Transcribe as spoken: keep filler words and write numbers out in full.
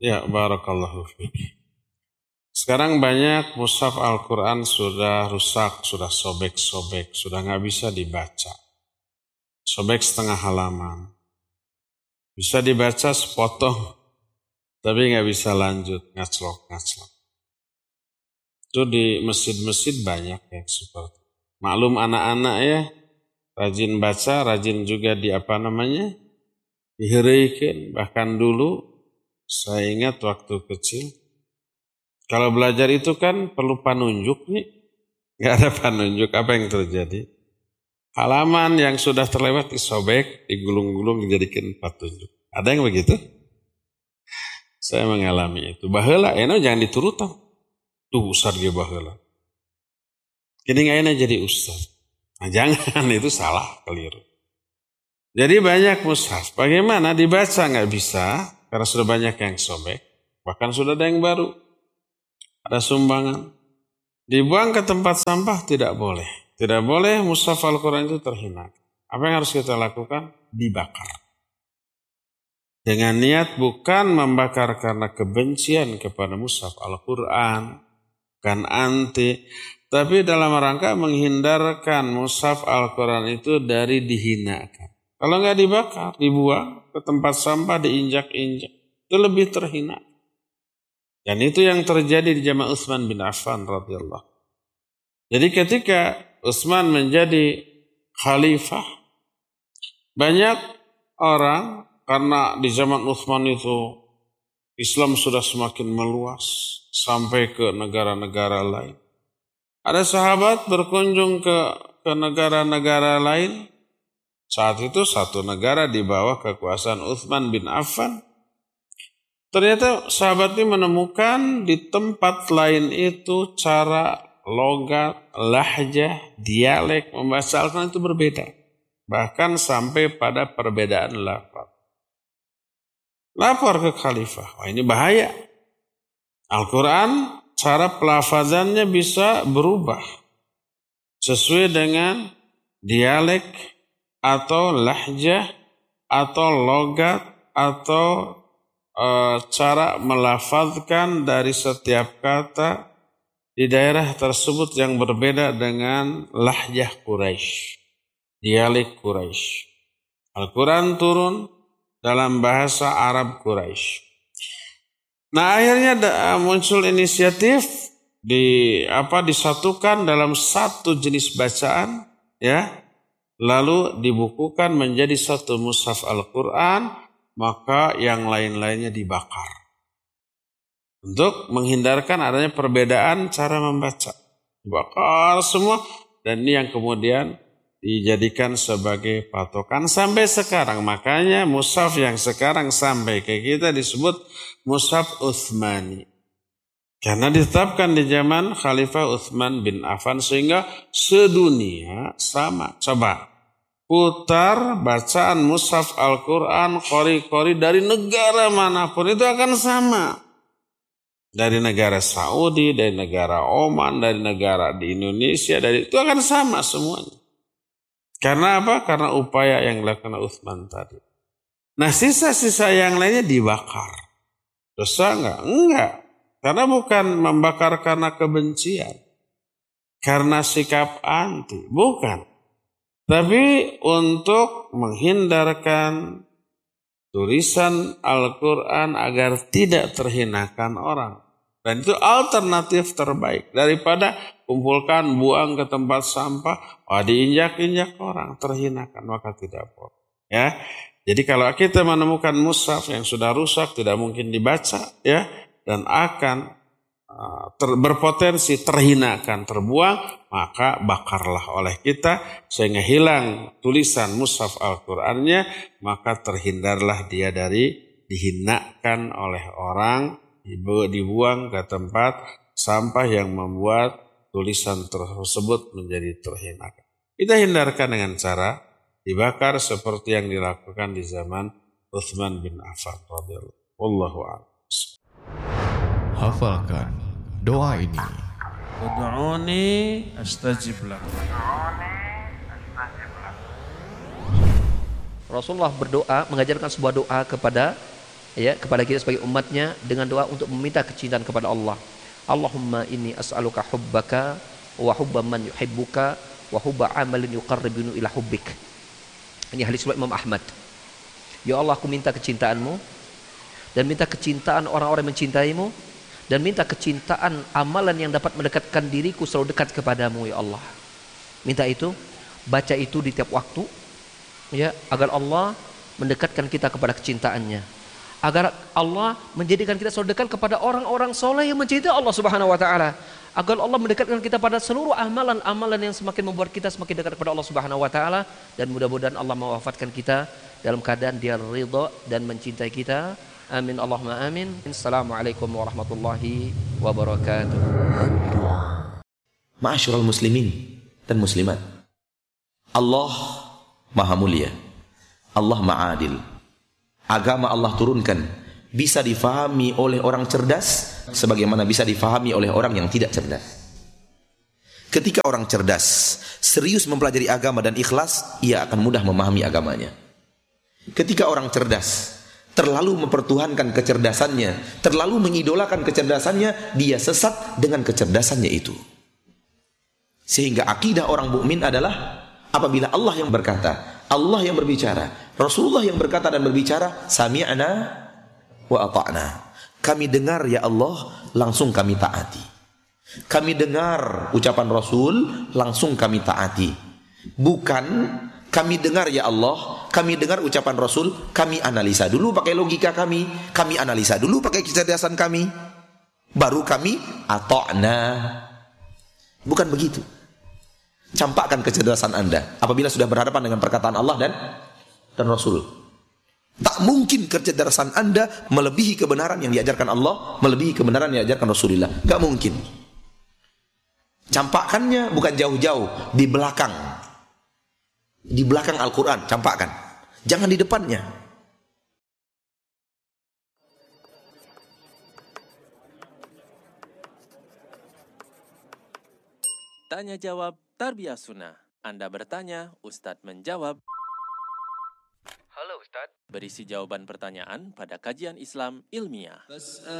Ya, barakallahu fiik. Sekarang banyak mushaf Al-Quran sudah rusak, sudah sobek-sobek, sudah nggak bisa dibaca. Sobek setengah halaman. Bisa dibaca sepotong, tapi nggak bisa lanjut, ngaclok-ngaclok. Itu di masjid-masjid banyak yang seperti. Maklum anak-anak ya, rajin baca, rajin juga di apa namanya, diherikan. Bahkan dulu, saya ingat waktu kecil, kalau belajar itu kan perlu panunjuk nih. Gak ada panunjuk, apa yang terjadi? Halaman yang sudah terlewat disobek, digulung-gulung, dijadikan petunjuk. Ada yang begitu? Saya mengalami itu. Baheula, eno jangan diturutan. Tuh ustad ge baheula. Kini gak enak jadi ustad. Nah jangan, itu salah, keliru. Jadi banyak mushaf. Bagaimana dibaca gak bisa, karena sudah banyak yang sobek. Bahkan sudah ada yang baru. Ada sumbangan. Dibuang ke tempat sampah tidak boleh. Tidak boleh mushaf Al-Quran itu terhina. Apa yang harus kita lakukan? Dibakar. Dengan niat bukan membakar karena kebencian kepada mushaf Al-Quran. Kan anti. Tapi dalam rangka menghindarkan mushaf Al-Quran itu dari dihinakan. Kalau nggak dibakar, dibuang ke tempat sampah, diinjak-injak. Itu lebih terhina. Dan itu yang terjadi di zaman Utsman bin Affan radhiyallahu. Jadi ketika Utsman menjadi khalifah, banyak orang karena di zaman Utsman itu Islam sudah semakin meluas sampai ke negara-negara lain. Ada sahabat berkunjung ke ke negara-negara lain. Saat itu satu negara di bawah kekuasaan Utsman bin Affan. Ternyata sahabat ini menemukan di tempat lain itu cara logat, lahjah, dialek membaca Al-Quran itu berbeda. Bahkan sampai pada perbedaan lafaz. Lapor ke khalifah, wah ini bahaya. Al-Quran cara pelafazannya bisa berubah. Sesuai dengan dialek atau lahjah atau logat atau cara melafazkan dari setiap kata di daerah tersebut yang berbeda dengan lahjah Quraisy, dialek Quraisy. Al-Quran turun dalam bahasa Arab Quraisy. Nah akhirnya muncul inisiatif di apa disatukan dalam satu jenis bacaan, ya, lalu dibukukan menjadi satu mushaf Al-Quran. Maka yang lain-lainnya dibakar. Untuk menghindarkan adanya perbedaan cara membaca. Dibakar semua. Dan ini yang kemudian dijadikan sebagai patokan sampai sekarang. Makanya mushaf yang sekarang sampai ke kita disebut mushaf Utsmani. Karena ditetapkan di zaman Khalifah Utsman bin Affan sehingga sedunia sama. Coba. Putar bacaan mushaf Al-Quran, qori-qori dari negara manapun itu akan sama. Dari negara Saudi, dari negara Oman, dari negara di Indonesia, dari itu akan sama semuanya. Karena apa? Karena upaya yang dilakukan Utsman tadi. Nah sisa-sisa yang lainnya dibakar. Dosa enggak? Enggak. Karena bukan membakar karena kebencian. Karena sikap anti. Bukan. Tapi untuk menghindarkan tulisan Al-Quran agar tidak terhinakan orang. Dan itu alternatif terbaik. Daripada kumpulkan, buang ke tempat sampah, wah diinjak-injak orang, terhinakan, maka tidak boleh. Ya. Jadi kalau kita menemukan mushaf yang sudah rusak, tidak mungkin dibaca, ya, dan akan ter, berpotensi terhinakan, terbuang, maka bakarlah oleh kita sehingga hilang tulisan mushaf Al-Qur'annya, maka terhindarlah dia dari dihinakan oleh orang, dibuang ke tempat sampah yang membuat tulisan tersebut menjadi terhinakan. Kita hindarkan dengan cara dibakar seperti yang dilakukan di zaman Utsman bin Affan radhiyallahu anhu. Wallahu a'lam. Hafalkan doa ini. Ud'uni astajib lakum. Rasulullah berdoa, mengajarkan sebuah doa kepada ya kepada kita sebagai umatnya dengan doa untuk meminta kecintaan kepada Allah. Allahumma inni as'aluka hubbaka wa hubba man yuhibbuka wa hubba amalin yuqarribunu ila hubbik. Ini hadis riwayat Imam Ahmad. Ya Allah, aku minta kecintaanmu dan minta kecintaan orang-orang yang mencintaimu dan minta kecintaan amalan yang dapat mendekatkan diriku selalu dekat kepadamu ya Allah. Minta itu, baca itu di tiap waktu ya, agar Allah mendekatkan kita kepada kecintaannya, agar Allah menjadikan kita selalu dekat kepada orang-orang soleh yang mencintai Allah Subhanahu wa taala, agar Allah mendekatkan kita pada seluruh amalan-amalan yang semakin membuat kita semakin dekat kepada Allah Subhanahu wa taala, dan mudah-mudahan Allah mewafatkan kita dalam keadaan Dia ridha dan mencintai kita. Amin Allahumma amin. Assalamualaikum warahmatullahi wabarakatuh. Ma'asyiral muslimin dan muslimat, Allah Maha Mulia, Allah Maha Adil. Agama Allah turunkan bisa difahami oleh orang cerdas sebagaimana bisa difahami oleh orang yang tidak cerdas. Ketika orang cerdas serius mempelajari agama dan ikhlas, ia akan mudah memahami agamanya. Ketika orang cerdas terlalu mempertuhankan kecerdasannya, terlalu mengidolakan kecerdasannya, dia sesat dengan kecerdasannya itu. Sehingga akidah orang mukmin adalah apabila Allah yang berkata, Allah yang berbicara, Rasulullah yang berkata dan berbicara, sami'na wa ata'na. Kami dengar ya Allah, langsung kami taati. Kami dengar ucapan Rasul, langsung kami taati. Bukan kami dengar ya Allah, kami dengar ucapan Rasul, kami analisa dulu pakai logika kami, kami analisa dulu pakai kecerdasan kami, baru kami ata'na. Bukan begitu. Campakkan kecerdasan Anda apabila sudah berhadapan dengan perkataan Allah dan dan Rasul. Tak mungkin kecerdasan Anda melebihi kebenaran yang diajarkan Allah, melebihi kebenaran yang diajarkan Rasulullah. Gak mungkin. Campakkannya bukan jauh-jauh, di belakang. Di belakang Al-Quran, campakkan. Jangan di depannya. Tanya jawab Tarbiyah Sunnah. Anda bertanya, Ustadz menjawab. Halo Ustadz. Berisi jawaban pertanyaan pada kajian Islam ilmiah.